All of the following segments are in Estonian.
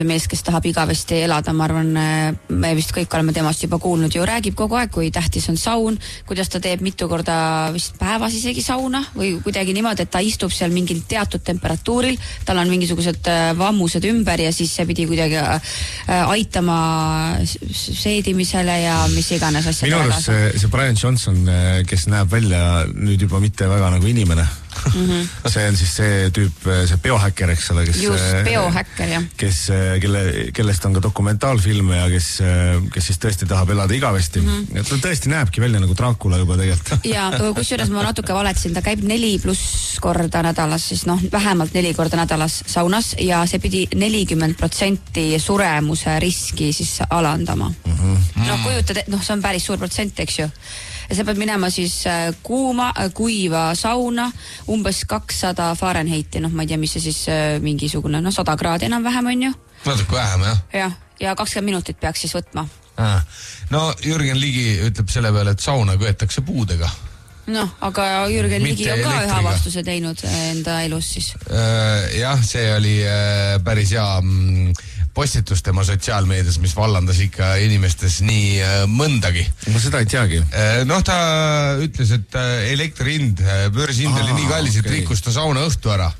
mees, kes tahab igavesti elada, ma arvan, me vist kõik oleme temast juba kuulnud ju, räägib kogu aeg, kui tähtis on saun, kuidas ta teeb mitu korda vist päevas isegi sauna või kuidagi niimoodi, et ta istub seal mingil teatud temperatuuril, tal on mingisugused vammused ümber ja siis see pidi kuidagi aitama seedimisele ja mis iganes asjad. Minu arust see Brian Johnson, kes näeb välja nüüd juba mitte väga nagu inimene, see on siis see tüüp, see biohäkker, eks ole, just, biohäkker, jah. Kellest on ka dokumentaalfilme ja kes siis tõesti tahab elada igavesti. Ja ta tõesti näebki välja nagu Dracula juba tegelikult. Ja kusjuures ma natuke valetasin, ta käib 4+ korda nädalas, siis vähemalt 4 korda nädalas saunas ja see pidi 40% suremuse riski siis alandama. Kujutad, see on päris suur protsent, eks ju. Ja sa pead minema siis kuiva sauna, umbes 200 Fahrenheiti, ma ei tea, mis see siis mingisugune, 100 kraadi enam-vähem on ju. Natuke vähem, jah? Ja 20 minutit peaks siis võtma. No Jürgen Ligi ütleb selle peale, et sauna köetakse puudega. Aga Jürgen Ligi on ka ühe avastuse teinud enda elus siis. Jah, see oli päris hea postitus tema sotsiaalmeedias, mis vallandas ikka inimestes nii mõndagi. Ma seda ei teagi. Ta ütles, et elektrihind, börsihind oli nii kallis, et rikkus ta sauna õhtu ära.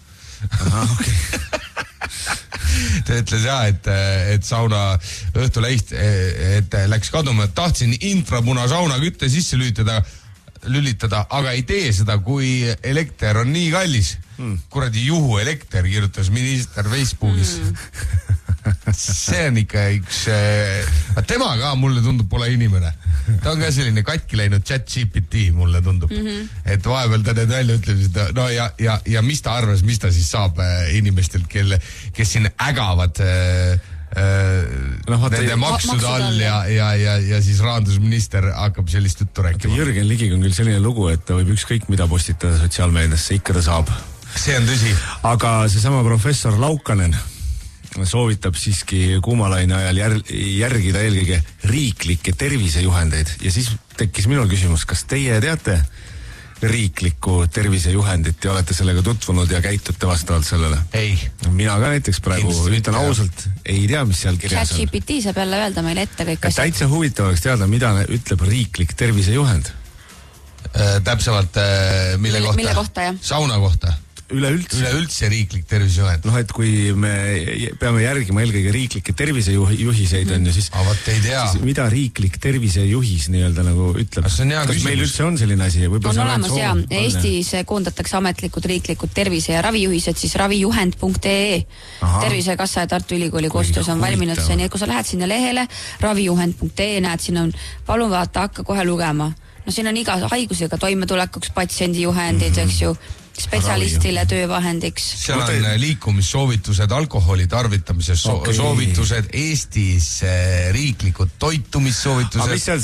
Ta ütles et sauna õhtuleist, et läks kaduma, et tahtsin infrapuna sauna kütte sisse lülitada, aga ei tee seda, kui elekter on nii kallis. Kuradi juhu elekter, kirjutas minister Facebookis. See on ikka üks... tema ka mulle tundub pole inimene. Ta on ka selline katki läinud ChatGPT, mulle tundub. Et vahepeal ta need välja ütleb, ja mis ta arvas, mis ta siis saab inimestelt, kes siin ägavad nende maksude all ja siis rahandusminister hakkab sellist juttu rääkima. Jürgen Ligig on küll selline lugu, et ta võib ükskõik mida postitada sotsiaalmeediasse, ikka ta saab. See on tõsi. Aga seesama professor Laukanen soovitab siiski kuumalaine ajal järgida eelkõige riiklikke tervisejuhendeid ja siis tekkis minul küsimus, kas teie teate riiklikku tervisejuhendit ja olete sellega tutvunud ja käitute vastavalt sellele? Ei. Mina ka näiteks praegu ütlen ausalt, ei tea, mis seal kirjas on. ChatGPT saab jälle öelda meile ette kõik asjad. Täitsa huvitav oleks teada, mida ütleb riiklik tervisejuhend. Täpsemalt mille kohta? Jah? Sauna kohta? Üleüldse riiklik tervisejuhend. Et kui me peame järgima eelkõige riiklikke tervisejuhiseid on ju, siis mida riiklik tervisejuhis nii-öelda nagu ütleb? Kas meil üldse on selline asi? On olemas ja Eestis koondatakse ametlikud riiklikud tervise- ja ravijuhised, siis ravijuhend.ee. Tervisekassa ja Tartu Ülikooli koostöös on valminud see, nii et kui sa lähed sinna lehele, ravijuhend.ee, näed, siin on, palun vaata, hakka kohe lugema. Siin on iga haigusega toimetulekuks patsiendi juhendid, eks ju, spetsialistile töövahendiks. Seal on liikumissoovitused, alkoholi tarvitamise soovitused, Eestis riiklikud toitumissoovitused. Aga mis seal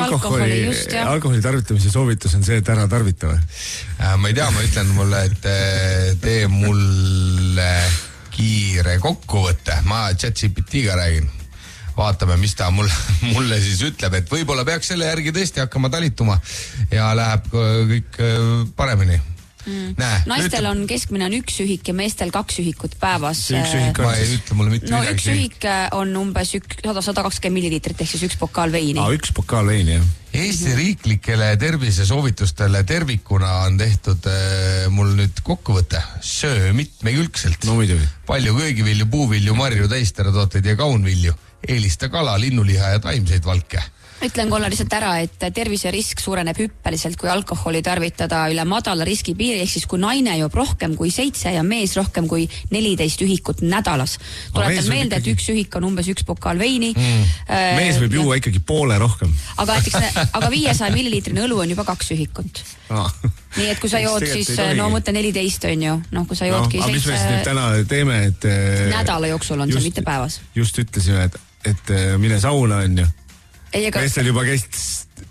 see alkoholi tarvitamise soovitus on see, et ära tarvita või? Ma ei tea, ma ütlen mulle, et tee mulle kiire kokkuvõtte. Ma ChatGPT-ga räägin. Vaatame, mis ta mulle siis ütleb, et võib-olla peaks selle järgi tõesti hakkama talituma ja läheb kõik paremini. Naistel on keskmine on 1 ühik ja meestel 2 ühikut päevas. Ma ei ütle mulle mitte midagi. 1 ühik on umbes 120 milliliitrit, ehk siis 1 pokaal veini. 1 pokaal veini, jah. Eesti riiklikele tervisesoovitustele tervikuna on tehtud mul nüüd kokkuvõte. Söö mitmekülgselt. No muidugi. Palju köögivilju, puuvilju, marju, täisteratooteid ja kaunvilju. Eelista kala, linnuliha ja taimseid valke. Ütlen kolla lihtsalt ära, et terviserisk suureneb hüppeliselt, kui alkoholi tarvitada üle madala riskipiiri, ehk siis kui naine joob rohkem kui 7 ja mees rohkem kui 14 ühikut nädalas. Tuletan meelde, et 1 ühik on umbes 1 pokaal veini. Mees võib juua ikkagi poole rohkem. Aga 500 milliliitrine õlu on juba 2 ühikut. Nii et kui sa jood siis, mõtle 14 on ju, kui sa joodki 7... Aga mis me siis nüüd täna teeme, et... Nädala jooksul on see, mitte päevas. Just ütlesime, et mine sauna on ju. Meestel juba käist,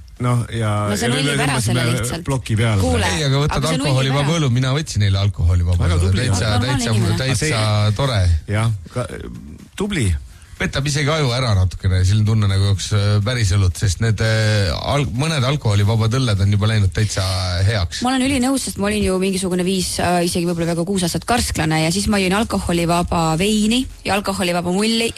ja see nullib ära selle lihtsalt. Ploki peale. Ei, aga võtad alkoholivaba õlu, mina võtsin neile alkoholivaba õlu. Täitsa tore. Jah, tubli. petab isegi aju ära natukene, selline tunne nagu joks päris õlut, sest need mõned alkoholivabad õlled on juba läinud täitsa heaks. Ma olen ülinõus, sest ma olin ju mingisugune 5, isegi võib-olla väga 6 aastat karsklane ja siis ma jõin alkoholivaba veini ja alkoholivaba mulli